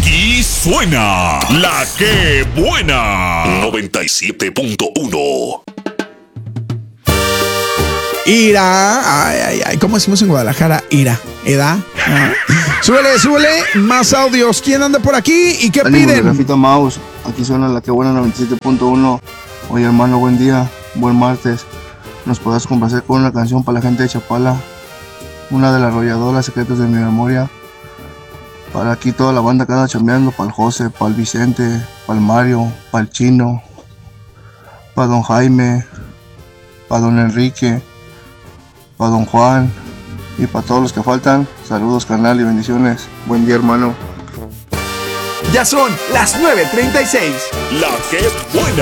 Aquí suena La Que Buena 97.1. Ira, ay, ¿cómo decimos en Guadalajara? Ira, edad. Súbele, más audios. ¿Quién anda por aquí y qué Ánimo, piden? Rafita Maus, aquí suena La Que Buena 97.1. Oye, hermano, buen día, buen martes. ¿Nos podrás complacer con una canción para la gente de Chapala? Una de la arrolladora, Secretos de mi Memoria. Para aquí toda la banda que anda chambeando, para el José, para el Vicente, para el Mario, para el Chino, para don Jaime, para don Enrique, para don Juan y para todos los que faltan. Saludos, carnal, y bendiciones. Buen día, hermano. Ya son las 9:36. La Que Buena.